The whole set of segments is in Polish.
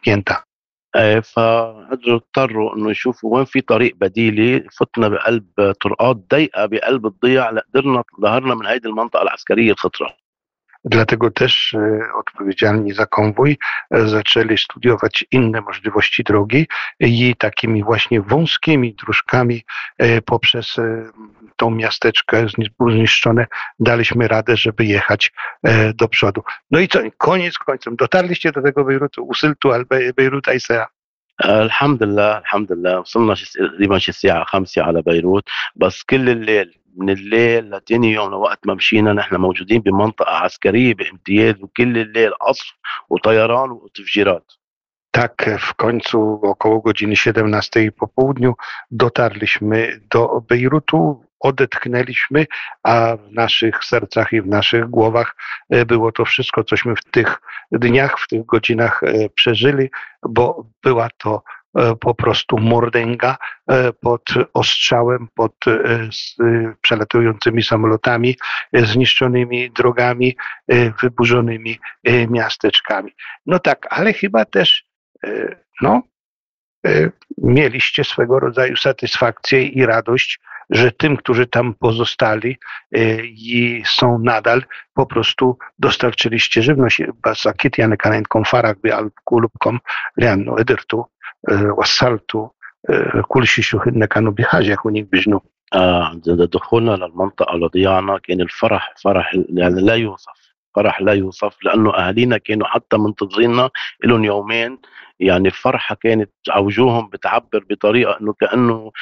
zamknięta. فاضطروا انه يشوفوا وين في طريق بديلي. فتنا بقلب طرقات ضيقه بقلب الضيع لقدرنا ظهرنا من هذه المنطقه العسكريه الخطره. Dlatego też odpowiedzialni za konwój zaczęli studiować inne możliwości drogi i takimi właśnie wąskimi dróżkami poprzez tą miasteczkę zniszczone daliśmy radę, żeby jechać do przodu. No i co, koniec końcem, dotarliście do tego Bejrutu, usiltu al Bejrut Aysea. الحمد لله الحمد لله وصلنا تقريبا شي الساعة 5 على بيروت. بس كل الليل من الليل لتاني يوم لوقت ما مشينا نحن موجودين بمنطقة عسكرية بامتياز وكل الليل قصف وطيران وتفجيرات. Tak, w końcu około godziny 17 po południu dotarliśmy do Bejrutu, odetchnęliśmy, a w naszych sercach i w naszych głowach było to wszystko, cośmy w tych dniach, w tych godzinach przeżyli, bo była to po prostu mordęga pod ostrzałem, pod przelatującymi samolotami, zniszczonymi drogami, wyburzonymi miasteczkami. No tak, ale chyba też mieliście swego rodzaju satysfakcję i radość, że tym, którzy tam pozostali i są nadal, po prostu dostarczyliście żywność. بس أكيد يعني كان عندكم فرق بقلوبكم لأنه قدرتوا وصلتوا كل شيء شو هن كانوا بحاجة هناك بجنوب. عند دخولنا للمنطقة لضياعنا كان الفرح فرح يعني لا يوصف. فرح لا يوصف لأنه أهالينا كانوا حتى منتظريننا لهم يومين. يعني الفرحة كانت على وجوههم بتعبر بطريقة إنه كأنه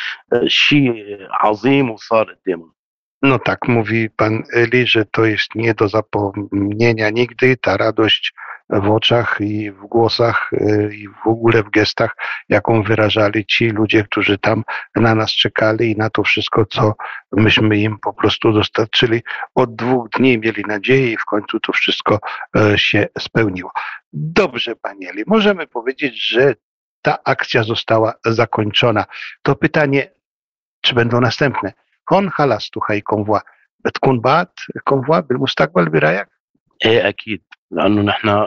شيء عظيم وصار قدامهم. No tak, mówi pan Eli, że to jest nie do zapomnienia nigdy, ta radość w oczach i w głosach i w ogóle w gestach, jaką wyrażali ci ludzie, którzy tam na nas czekali i na to wszystko, co myśmy im po prostu dostarczyli. Od 2 dni mieli nadzieję i w końcu to wszystko się spełniło. Dobrze, panie Eli, możemy powiedzieć, że ta akcja została zakończona. To pytanie, czy będą następne? هون خلاص هي كونفوا بتكون بعد كونفوا بالمستقبل برايك؟ ايه اكيد لانه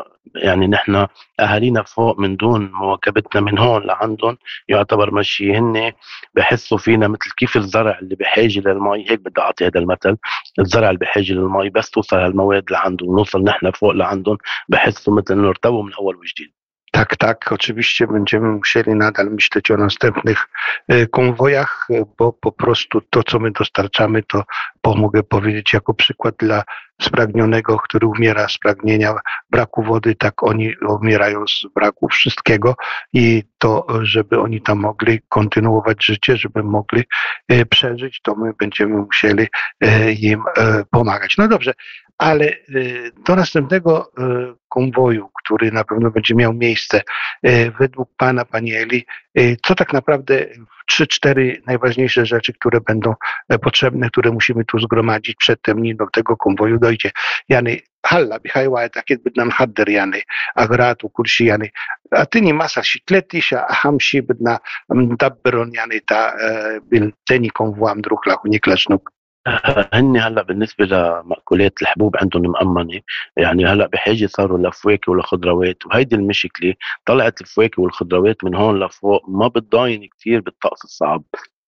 نحن اهالينا فوق من دون مواكبتنا من هون لعندهم يعتبر مشي. هن بحسوا فينا مثل كيف الزرع اللي بحاجه للمي، هيك بدي اعطي هذا المثل. الزرع اللي بحاجه للمي بس توصل هالمواد لعندهم نوصل نحن فوق لعندهم بحسوا مثل انه ارتووا من اول وجديد. Tak, tak, oczywiście będziemy musieli nadal myśleć o następnych konwojach, bo po prostu to, co my dostarczamy, to mogę powiedzieć jako przykład dla spragnionego, który umiera z pragnienia braku wody, tak oni umierają z braku wszystkiego i to, żeby oni tam mogli kontynuować życie, żeby mogli przeżyć, to my będziemy musieli im pomagać. No dobrze, ale do następnego konwoju, który na pewno będzie miał miejsce, według pana, pani Eli, co tak naprawdę 3-4 najważniejsze rzeczy, które będą potrzebne, które musimy tu zgromadzić przedtem, nim do tego konwoju dojdzie. Yani هلا بهاي وقت اكيد بدنا نحضر يعني اغراض وكل شيء يعني اعطيني مثلا شي 3 اشياء اهم شيء بدنا ندبرهم يعني تا بالتاني كونفوا عم نروح لهونيك لجنوب. هن هلا بالنسبه لمأكولات الحبوب عندهم مأمنه. يعني هلا بحاجه صاروا لفواكه ولخضروات، وهيدي المشكله طلعت الفواكه والخضروات من هون لفوق ما بتضاين كتير بالطقس الصعب.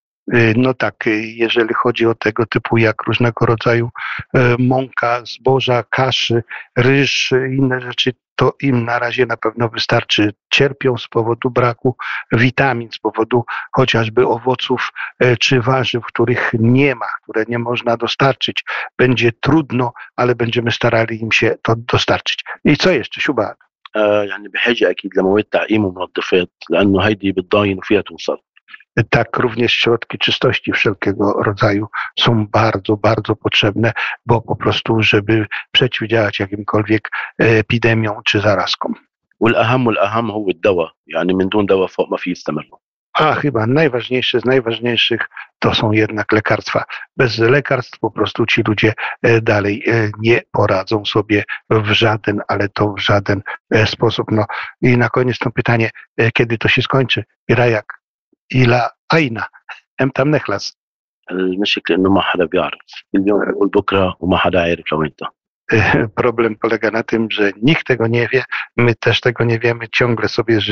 No tak, jeżeli chodzi o tego typu jak różnego rodzaju mąka, zboża, kaszy, ryż, inne rzeczy, to im na razie na pewno wystarczy. Cierpią z powodu braku witamin, z powodu chociażby owoców czy warzyw, których nie ma, które nie można dostarczyć. Będzie trudno, ale będziemy starali im się to dostarczyć. I co jeszcze, Siuba? يعني بحاجه اكيد لمواد تعقيم ومنظفات لانه هيدي بتضاين وفيها توصل. Tak, również środki czystości wszelkiego rodzaju są bardzo, bardzo potrzebne, bo po prostu, żeby przeciwdziałać jakimkolwiek epidemiom czy zarazkom. والأهم هو الدواء. يعني من دون دواء فوق ما في يستمروا. A chyba najważniejsze z najważniejszych to są jednak lekarstwa. Bez lekarstw po prostu ci ludzie dalej nie poradzą sobie w żaden, ale to w żaden sposób. No i na koniec to pytanie, kiedy to się skończy? Irajak, ila aina? Emtam nechlas. المشكلة إنه ما حدا بيعرف. اليوم بقول بكرة وما حدا عارف لوين. Problem polega na tym, że nikt tego nie wie, my też tego nie wiemy, ciągle sobie